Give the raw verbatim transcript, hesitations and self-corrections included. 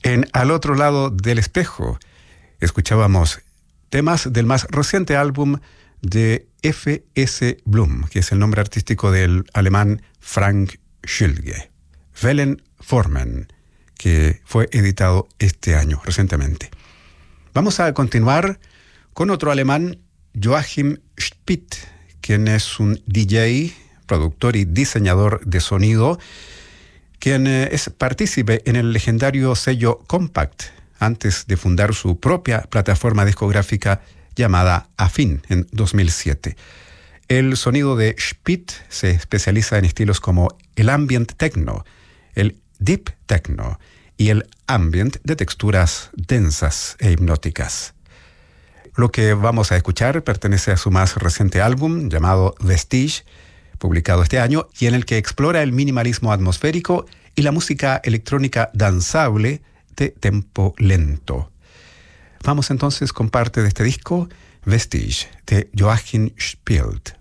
En Al otro lado del espejo escuchábamos temas del más reciente álbum de F S Blum, que es el nombre artístico del alemán Frank Schilge, Wellenformen, que fue editado este año, recientemente. Vamos a continuar con otro alemán, Joachim Spitt, quien es un D J, productor y diseñador de sonido, quien es partícipe en el legendario sello Compact, antes de fundar su propia plataforma discográfica llamada Afin en dos mil siete. El sonido de Spitt se especializa en estilos como el ambient techno, el deep techno y el ambient de texturas densas e hipnóticas. Lo que vamos a escuchar pertenece a su más reciente álbum llamado Vestige, publicado este año, y en el que explora el minimalismo atmosférico y la música electrónica danzable de tempo lento. Vamos entonces con parte de este disco, Vestige, de Joachim Spitt.